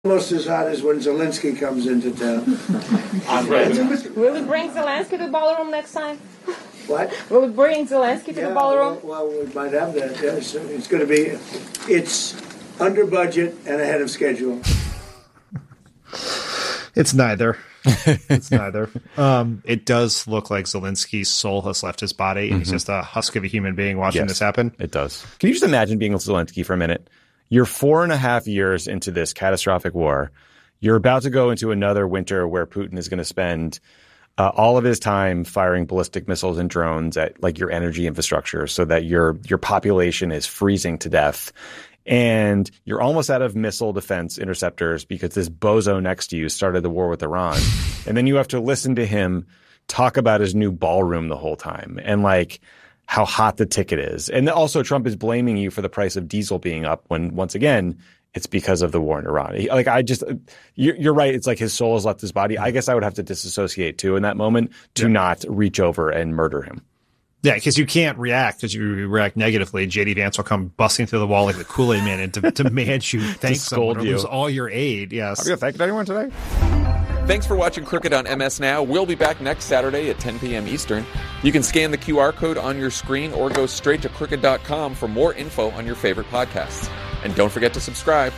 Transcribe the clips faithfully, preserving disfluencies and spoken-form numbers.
Almost as hot as when Zelensky comes into town. Will it bring Zelensky to the ballroom next time? What? Will it bring Zelensky to yeah, the ballroom? Well, well, we might have that. Yes, it's going to be. It's under budget and ahead of schedule. It's neither. It's neither. Um, it does look like Zelensky's soul has left his body, and mm-hmm. he's just a husk of a human being watching yes, this happen. It does. Can you just imagine being Zelensky for a minute? You're four and a half years into this catastrophic war. You're about to go into another winter where Putin is going to spend uh, all of his time firing ballistic missiles and drones at like your energy infrastructure so that your your population is freezing to death. And you're almost out of missile defense interceptors because this bozo next to you started the war with Iran. And then you have to listen to him talk about his new ballroom the whole time. And like how hot the ticket is. And also Trump is blaming you for the price of diesel being up when, once again, it's because of the war in Iran. He, like, I just – you're right. It's like his soul has left his body. I guess I would have to disassociate too in that moment to yeah. not reach over and murder him. Yeah, because you can't react. Because you react negatively, J D Vance will come busting through the wall like the Kool-Aid Man and to demand you thank someone or lose all your aid. Yes. Have you thanked anyone today? Thanks for watching Crooked on M S Now. We'll be back next Saturday at ten p.m. Eastern. You can scan the Q R code on your screen or go straight to crooked dot com for more info on your favorite podcasts. And don't forget to subscribe.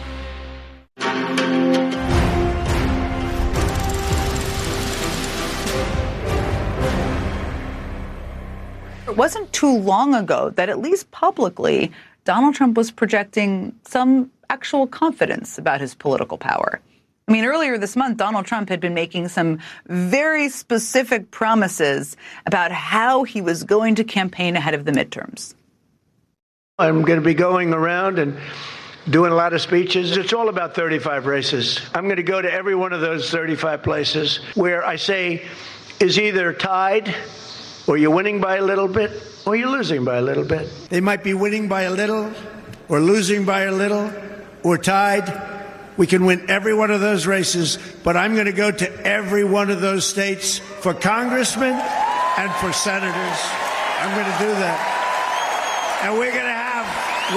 It wasn't too long ago that, at least publicly, Donald Trump was projecting some actual confidence about his political power. I mean, earlier this month, Donald Trump had been making some very specific promises about how he was going to campaign ahead of the midterms. I'm going to be going around and doing a lot of speeches. It's all about thirty-five races. I'm going to go to every one of those thirty-five places where I say is either tied, or you're winning by a little bit, or you're losing by a little bit. They might be winning by a little, or losing by a little, or tied. We can win every one of those races, but I'm going to go to every one of those states for congressmen and for senators. I'm going to do that. And we're going to have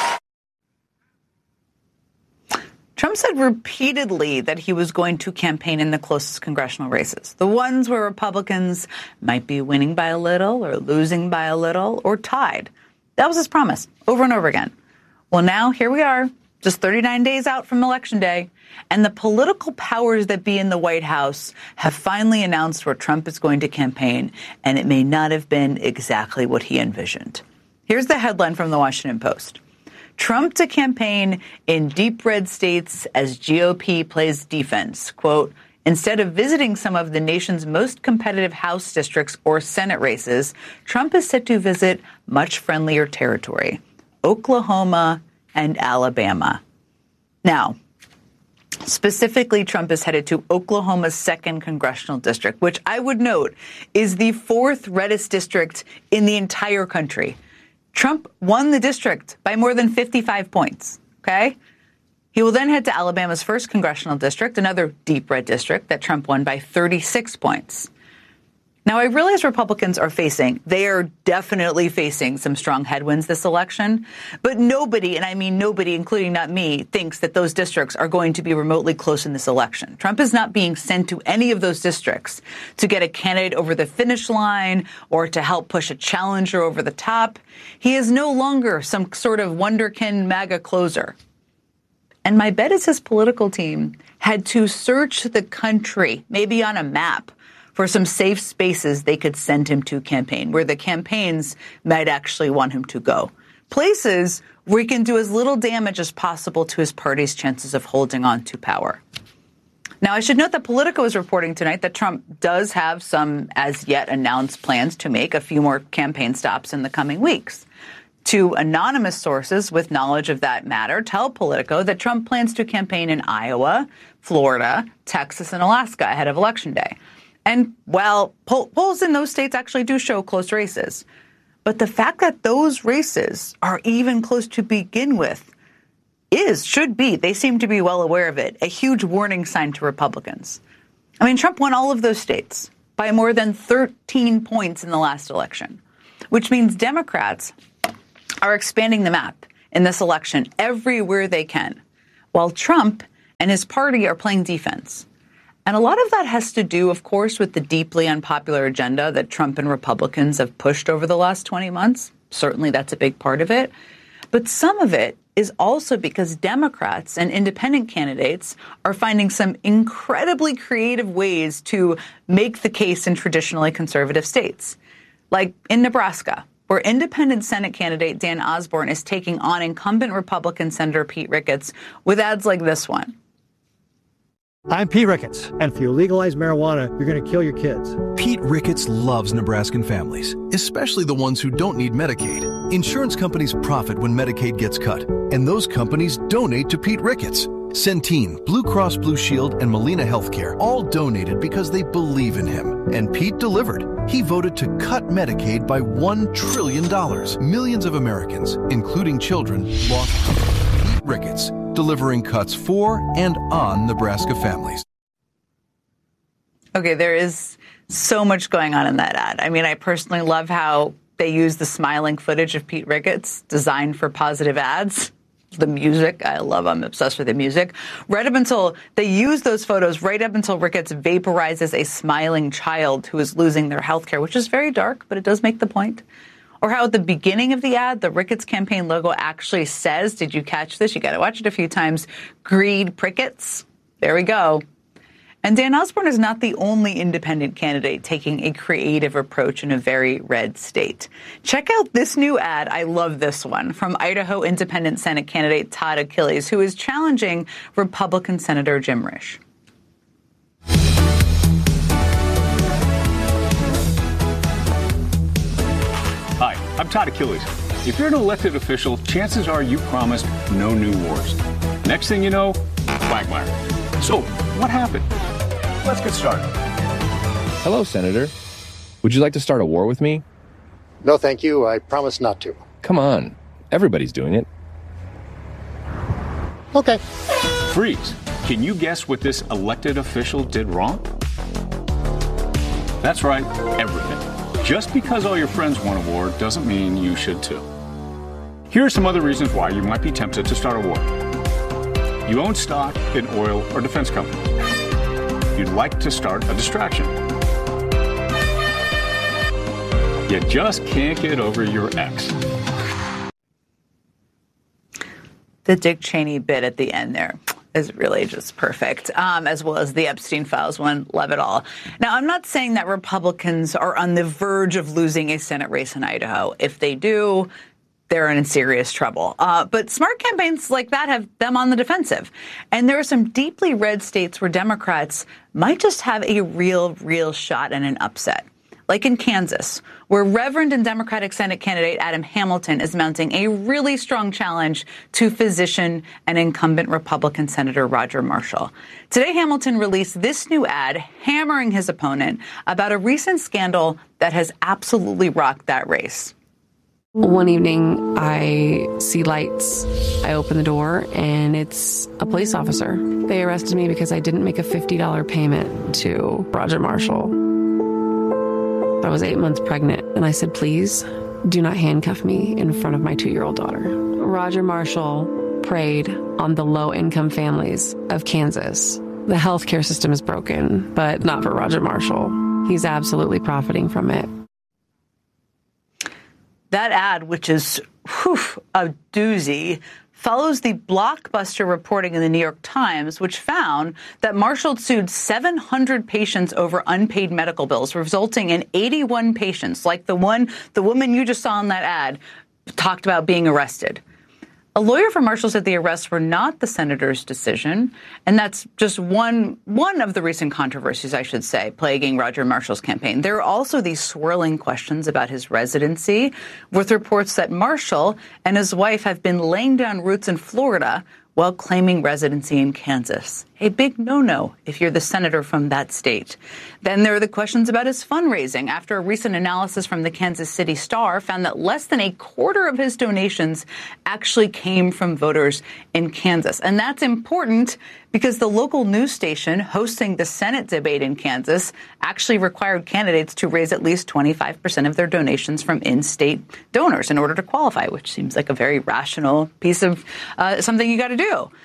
rallies. Trump said repeatedly that he was going to campaign in the closest congressional races, the ones where Republicans might be winning by a little or losing by a little or tied. That was his promise over and over again. Well, now here we are, just thirty-nine days out from Election Day, and the political powers that be in the White House have finally announced where Trump is going to campaign, and it may not have been exactly what he envisioned. Here's the headline from the Washington Post. Trump to campaign in deep red states as G O P plays defense. Quote, instead of visiting some of the nation's most competitive House districts or Senate races, Trump is set to visit much friendlier territory, Oklahoma and Alabama. Now, specifically, Trump is headed to Oklahoma's second congressional district, which I would note is the fourth reddest district in the entire country. Trump won the district by more than fifty-five points, okay? He will then head to Alabama's first congressional district, another deep red district that Trump won by thirty-six points. Now, I realize Republicans are facing, they are definitely facing some strong headwinds this election, but nobody, and I mean nobody, including not me, thinks that those districts are going to be remotely close in this election. Trump is not being sent to any of those districts to get a candidate over the finish line or to help push a challenger over the top. He is no longer some sort of wonderkin MAGA closer. And my bet is his political team had to search the country, maybe on a map, for some safe spaces they could send him to campaign, where the campaigns might actually want him to go. Places where he can do as little damage as possible to his party's chances of holding on to power. Now, I should note that Politico is reporting tonight that Trump does have some as yet announced plans to make a few more campaign stops in the coming weeks. Two anonymous sources with knowledge of that matter tell Politico that Trump plans to campaign in Iowa, Florida, Texas, and Alaska ahead of Election Day. And while poll- polls in those states actually do show close races, but the fact that those races are even close to begin with is, should be, they seem to be well aware of it, a huge warning sign to Republicans. I mean, Trump won all of those states by more than thirteen points in the last election, which means Democrats are expanding the map in this election everywhere they can, while Trump and his party are playing defense. And a lot of that has to do, of course, with the deeply unpopular agenda that Trump and Republicans have pushed over the last twenty months. Certainly that's a big part of it. But some of it is also because Democrats and independent candidates are finding some incredibly creative ways to make the case in traditionally conservative states. Like in Nebraska, where independent Senate candidate Dan Osborne is taking on incumbent Republican Senator Pete Ricketts with ads like this one. I'm Pete Ricketts, and if you legalize marijuana, you're going to kill your kids. Pete Ricketts loves Nebraskan families, especially the ones who don't need Medicaid. Insurance companies profit when Medicaid gets cut, and those companies donate to Pete Ricketts. Centene, Blue Cross Blue Shield, and Molina Healthcare all donated because they believe in him. And Pete delivered. He voted to cut Medicaid by one trillion dollars. Millions of Americans, including children, lost hope. Pete Ricketts, delivering cuts for and on Nebraska families. Okay, there is so much going on in that ad. I mean, I personally love how they use the smiling footage of Pete Ricketts, designed for positive ads. The music, I love, I'm obsessed with the music. Right up until, they use those photos right up until Ricketts vaporizes a smiling child who is losing their health care, which is very dark, but it does make the point. Or how at the beginning of the ad, the Ricketts campaign logo actually says, did you catch this? You got to watch it a few times. Greed Prickets. There we go. And Dan Osborne is not the only independent candidate taking a creative approach in a very red state. Check out this new ad. I love this one from Idaho Independent Senate candidate Todd Achilles, who is challenging Republican Senator Jim Risch. Hi, I'm Todd Achilles. If you're an elected official, chances are you promised no new wars. Next thing you know, quagmire. So, what happened? Let's get started. Hello, Senator. Would you like to start a war with me? No, thank you. I promise not to. Come on. Everybody's doing it. Okay. Freeze. Can you guess what this elected official did wrong? That's right, everything. Just because all your friends want a war doesn't mean you should too. Here are some other reasons why you might be tempted to start a war. You own stock in oil or defense companies. You'd like to start a distraction. You just can't get over your ex. The Dick Cheney bit at the end there is really just perfect, um, as well as the Epstein Files one. Love it all. Now, I'm not saying that Republicans are on the verge of losing a Senate race in Idaho. If they do, they're in serious trouble. Uh, but smart campaigns like that have them on the defensive. And there are some deeply red states where Democrats might just have a real, real shot at an upset. Like in Kansas, where Reverend and Democratic Senate candidate Adam Hamilton is mounting a really strong challenge to physician and incumbent Republican Senator Roger Marshall. Today, Hamilton released this new ad hammering his opponent about a recent scandal that has absolutely rocked that race. One evening, I see lights. I open the door, and it's a police officer. They arrested me because I didn't make a fifty dollars payment to Roger Marshall. I was eight months pregnant, and I said, please, do not handcuff me in front of my two-year-old daughter. Roger Marshall preyed on the low-income families of Kansas. The healthcare system is broken, but not for Roger Marshall. He's absolutely profiting from it. That ad, which is whew, a doozy, follows the blockbuster reporting in the New York Times, which found that Marshall sued seven hundred patients over unpaid medical bills, resulting in eighty-one patients, like the one, the woman you just saw in that ad, talked about being arrested. A lawyer for Marshall said the arrests were not the senator's decision, and that's just one one of the recent controversies, I should say, plaguing Roger Marshall's campaign. There are also these swirling questions about his residency, with reports that Marshall and his wife have been laying down roots in Florida while claiming residency in Kansas. A big no-no if you're the senator from that state. Then there are the questions about his fundraising, after a recent analysis from the Kansas City Star found that less than a quarter of his donations actually came from voters in Kansas. And that's important because the local news station hosting the Senate debate in Kansas actually required candidates to raise at least twenty-five percent of their donations from in-state donors in order to qualify, which seems like a very rational piece of uh, something you got to do.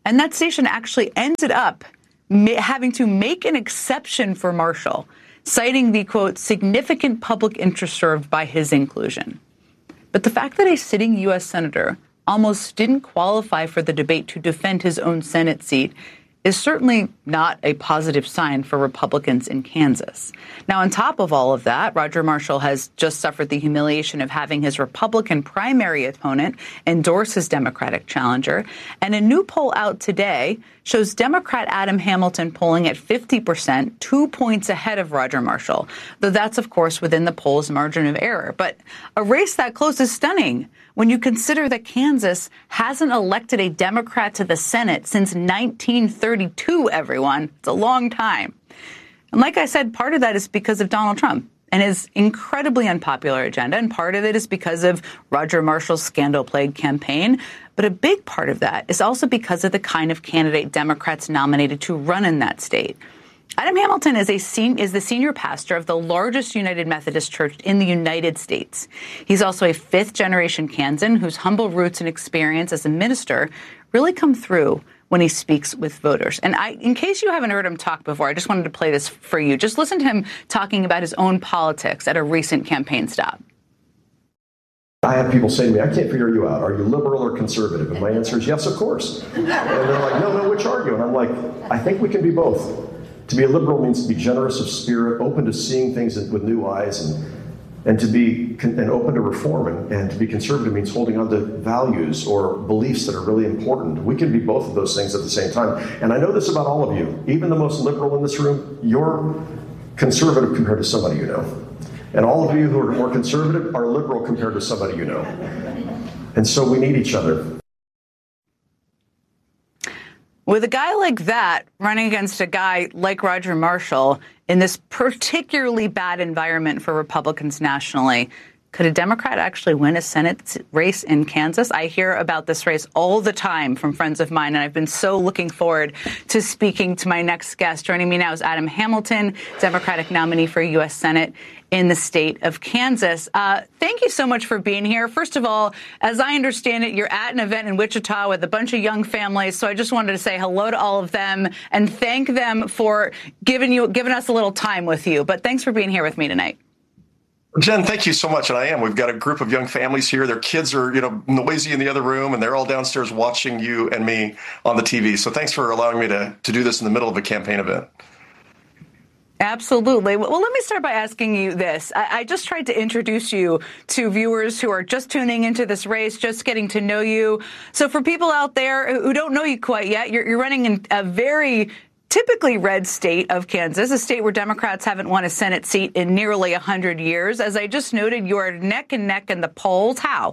And that station actually ended up ma- having to make an exception for Marshall, citing the, quote, significant public interest served by his inclusion. But the fact that a sitting U S senator almost didn't qualify for the debate to defend his own Senate seat is certainly not a positive sign for Republicans in Kansas. Now, on top of all of that, Roger Marshall has just suffered the humiliation of having his Republican primary opponent endorse his Democratic challenger. And a new poll out today shows Democrat Adam Hamilton polling at fifty percent, two points ahead of Roger Marshall, though that's, of course, within the poll's margin of error. But a race that close is stunning when you consider that Kansas hasn't elected a Democrat to the Senate since nineteen thirty-two, everyone. It's a long time. And like I said, part of that is because of Donald Trump and his incredibly unpopular agenda, and part of it is because of Roger Marshall's scandal-plagued campaign. But a big part of that is also because of the kind of candidate Democrats nominated to run in that state. Adam Hamilton is, a sen- is the senior pastor of the largest United Methodist Church in the United States. He's also a fifth-generation Kansan whose humble roots and experience as a minister really come through when he speaks with voters. And I, in case you haven't heard him talk before, I just wanted to play this for you. Just listen to him talking about his own politics at a recent campaign stop. I have people say to me, I can't figure you out. Are you liberal or conservative? And my answer is yes, of course. And they're like, no, no, which are you? And I'm like, I think we can be both. To be a liberal means to be generous of spirit, open to seeing things with new eyes, and and to be con- and open to reform. And, and to be conservative means holding on to values or beliefs that are really important. We can be both of those things at the same time. And I know this about all of you. Even the most liberal in this room, you're conservative compared to somebody you know. And all of you who are more conservative are liberal compared to somebody you know. And so we need each other. With a guy like that running against a guy like Roger Marshall in this particularly bad environment for Republicans nationally, could a Democrat actually win a Senate race in Kansas? I hear about this race all the time from friends of mine, and I've been so looking forward to speaking to my next guest. Joining me now is Adam Hamilton, Democratic nominee for U S Senate in the state of Kansas. Uh, thank you so much for being here. First of all, as I understand it, you're at an event in Wichita with a bunch of young families, so I just wanted to say hello to all of them and thank them for giving you giving us a little time with you. But thanks for being here with me tonight. Jen, thank you so much. And I am. We've got a group of young families here. Their kids are, you know, noisy in the other room, and they're all downstairs watching you and me on the T V. So thanks for allowing me to, to do this in the middle of a campaign event. Absolutely. Well, let me start by asking you this. I, I just tried to introduce you to viewers who are just tuning into this race, just getting to know you. So for people out there who don't know you quite yet, you're, you're running in a very typically red state of Kansas, a state where Democrats haven't won a Senate seat in nearly one hundred years. As I just noted, you are neck and neck in the polls. How?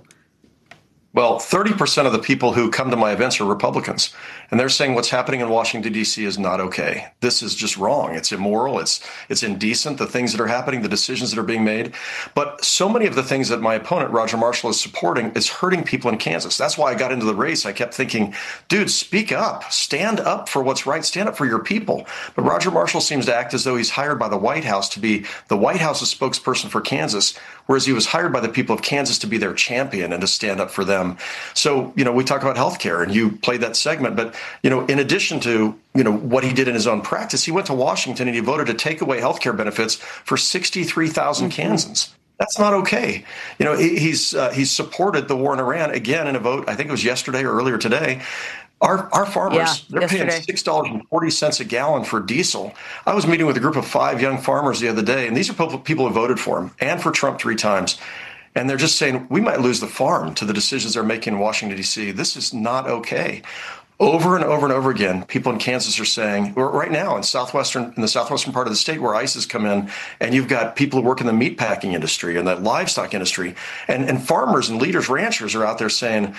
Well, thirty percent of the people who come to my events are Republicans, and they're saying what's happening in Washington, D C is not okay. This is just wrong. It's immoral. It's it's indecent, the things that are happening, the decisions that are being made. But so many of the things that my opponent, Roger Marshall, is supporting is hurting people in Kansas. That's why I got into the race. I kept thinking, dude, speak up. Stand up for what's right. Stand up for your people. But Roger Marshall seems to act as though he's hired by the White House to be the White House's spokesperson for Kansas, whereas he was hired by the people of Kansas to be their champion and to stand up for them. So, you know, we talk about health care, and you played that segment. But, you know, in addition to, you know, what he did in his own practice, he went to Washington and he voted to take away health care benefits for sixty-three thousand mm-hmm. Kansans. That's not okay. You know, he's uh, he's supported the war in Iran again in a vote. I think it was yesterday or earlier today. Our our farmers, yeah, they're yesterday. paying six dollars and forty cents a gallon for diesel. I was meeting with a group of five young farmers the other day, and these are people who voted for him and for Trump three times. And they're just saying, we might lose the farm to the decisions they're making in Washington, D C. This is not okay. Over and over and over again, people in Kansas are saying, or right now in southwestern, in the southwestern part of the state where ICE has come in, and you've got people who work in the meatpacking industry and the livestock industry, and, and farmers and leaders, ranchers are out there saying,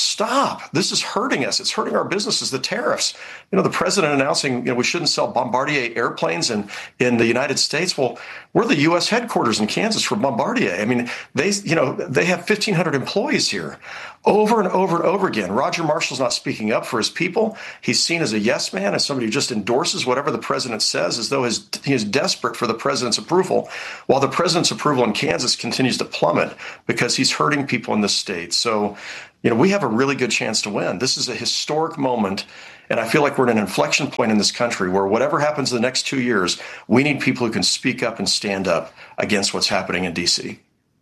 stop, this is hurting us. It's hurting our businesses, the tariffs. You know, the president announcing, you know, we shouldn't sell Bombardier airplanes in, in the United States. Well, we're the U S headquarters in Kansas for Bombardier. I mean, they, you know, they have fifteen hundred employees here. Over and over and over again, Roger Marshall's not speaking up for his people. He's seen as a yes man, as somebody who just endorses whatever the president says, as though his, he is desperate for the president's approval, while the president's approval in Kansas continues to plummet because he's hurting people in the state. So you know, we have a really good chance to win. This is a historic moment. And I feel like we're at an inflection point in this country where whatever happens in the next two years, we need people who can speak up and stand up against what's happening in D C.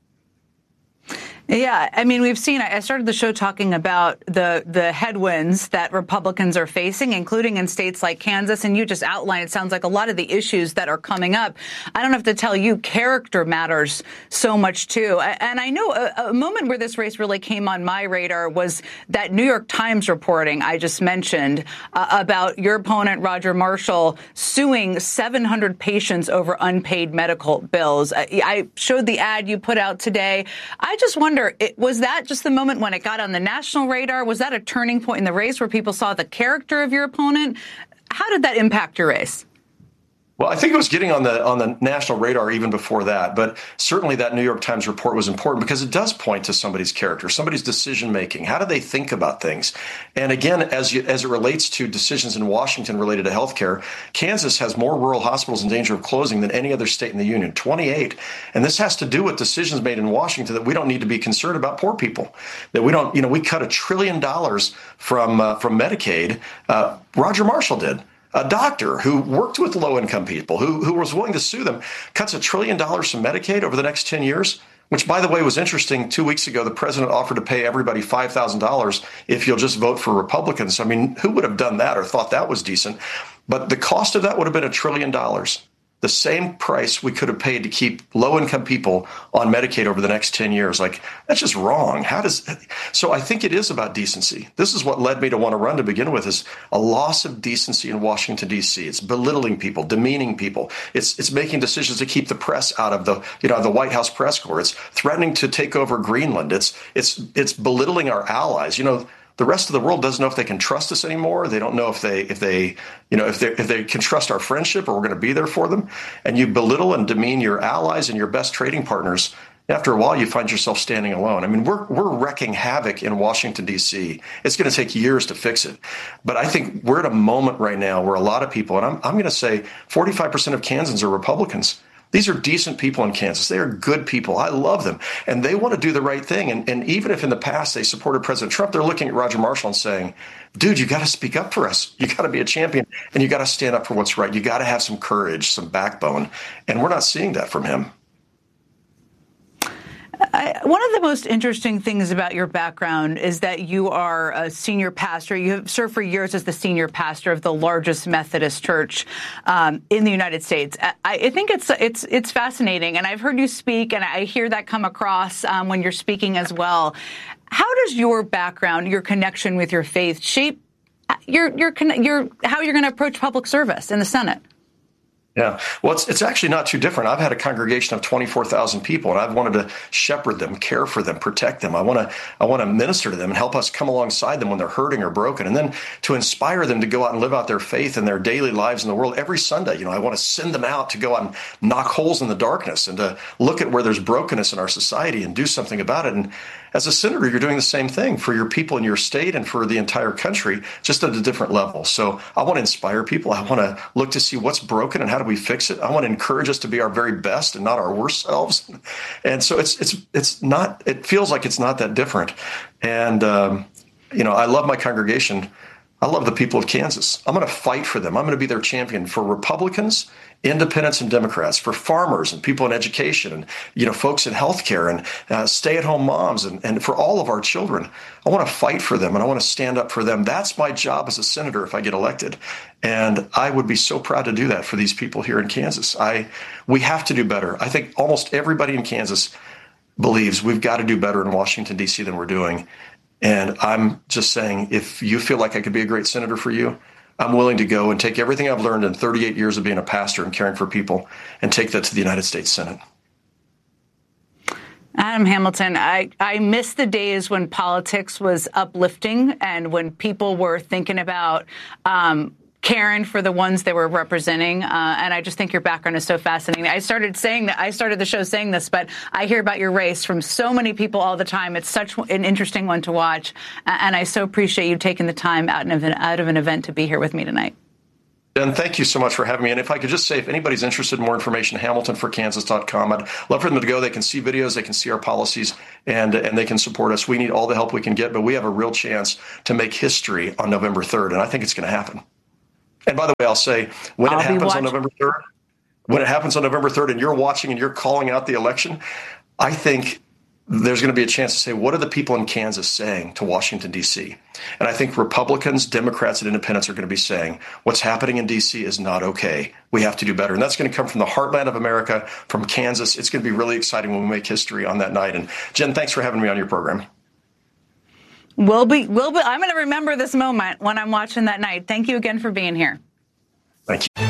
Yeah, I mean, we've seen, I started the show talking about the the headwinds that Republicans are facing, including in states like Kansas, and you just outlined, it sounds like a lot of the issues that are coming up. I don't have to tell you, character matters so much, too. And I know a, a moment where this race really came on my radar was that New York Times reporting I just mentioned uh, about your opponent, Roger Marshall, suing seven hundred patients over unpaid medical bills. I, I showed the ad you put out today. I just wonder, It, was that just the moment when it got on the national radar? Was that a turning point in the race where people saw the character of your opponent? How did that impact your race? Well, I think it was getting on the on the national radar even before that. But certainly that New York Times report was important because it does point to somebody's character, somebody's decision making. How do they think about things? And again, as you, as it relates to decisions in Washington related to health care, Kansas has more rural hospitals in danger of closing than any other state in the union, twenty-eight. And this has to do with decisions made in Washington that we don't need to be concerned about poor people, that we don't, you know, we cut a trillion dollars from uh, from Medicaid. Uh, Roger Marshall did. A doctor who worked with low-income people, who, who was willing to sue them, cuts a trillion dollars from Medicaid over the next ten years, which, by the way, was interesting. Two weeks ago, the president offered to pay everybody five thousand dollars if you'll just vote for Republicans. I mean, who would have done that or thought that was decent? But the cost of that would have been a trillion dollars. The same price we could have paid to keep low-income people on Medicaid over the next ten years. Like, that's just wrong. How does so I think it is about decency. This is what led me to want to run to begin with, is a loss of decency in Washington, D C. It's belittling people, demeaning people. It's it's making decisions to keep the press out of the, you know, the White House press corps. It's threatening to take over Greenland. It's it's it's belittling our allies. You know, the rest of the world doesn't know if they can trust us anymore. They don't know if they, if they, you know, if they, if they can trust our friendship or we're going to be there for them. And you belittle and demean your allies and your best trading partners. After a while, you find yourself standing alone. I mean, we're we're wrecking havoc in Washington, D C. It's going to take years to fix it. But I think we're at a moment right now where a lot of people, and I'm I'm going to say forty-five percent of Kansans are Republicans. These are decent people in Kansas. They are good people. I love them. And they want to do the right thing. And, and even if in the past they supported President Trump, they're looking at Roger Marshall and saying, dude, you got to speak up for us. You got to be a champion and you got to stand up for what's right. You got to have some courage, some backbone. And we're not seeing that from him. I, one of the most interesting things about your background is that you are a senior pastor. You have served for years as the senior pastor of the largest Methodist church um, in the United States. I, I think it's it's it's fascinating, and I've heard you speak, and I hear that come across um, when you're speaking as well. How does your background, your connection with your faith, shape your your your how you're going to approach public service in the Senate? Yeah, well, it's it's actually not too different. I've had a congregation of twenty-four thousand people, and I've wanted to shepherd them, care for them, protect them. I want to I want to minister to them and help us come alongside them when they're hurting or broken, and then to inspire them to go out and live out their faith in their daily lives in the world every Sunday. You know, I want to send them out to go out and knock holes in the darkness and to look at where there's brokenness in our society and do something about it. And as a senator, you're doing the same thing for your people in your state and for the entire country, just at a different level. So I want to inspire people. I want to look to see what's broken and how do we fix it. I want to encourage us to be our very best and not our worst selves. And so it's it's it's not. It feels like it's not that different. And um, you know, I love my congregation. I love the people of Kansas. I'm going to fight for them. I'm going to be their champion for Republicans, independents, and Democrats, for farmers and people in education and, you know, folks in healthcare and uh, stay-at-home moms and, and for all of our children. I want to fight for them and I want to stand up for them. That's my job as a senator if I get elected. And I would be so proud to do that for these people here in Kansas. I we have to do better. I think almost everybody in Kansas believes we've got to do better in Washington, D C than we're doing. And I'm just saying, if you feel like I could be a great senator for you, I'm willing to go and take everything I've learned in thirty-eight years of being a pastor and caring for people and take that to the United States Senate. Adam Hamilton, I, I miss the days when politics was uplifting and when people were thinking about um, caring for the ones they were representing. Uh, and I just think your background is so fascinating. I started saying that I started the show saying this, but I hear about your race from so many people all the time. It's such an interesting one to watch. And I so appreciate you taking the time out of an, out of an event to be here with me tonight. Ben, thank you so much for having me. And if I could just say, if anybody's interested in more information, hamilton for kansas dot com. I'd love for them to go. They can see videos, they can see our policies, and and they can support us. We need all the help we can get, but we have a real chance to make history on November third, and I think it's going to happen. And by the way, I'll say, when I'll it happens on November third, when it happens on November third and you're watching and you're calling out the election, I think there's going to be a chance to say, what are the people in Kansas saying to Washington, D C? And I think Republicans, Democrats, and independents are going to be saying, what's happening in D C is not okay. We have to do better. And that's going to come from the heartland of America, from Kansas. It's going to be really exciting when we make history on that night. And Jen, thanks for having me on your program. We'll be, we'll be, I'm going to remember this moment when I'm watching that night. Thank you again for being here. Thank you.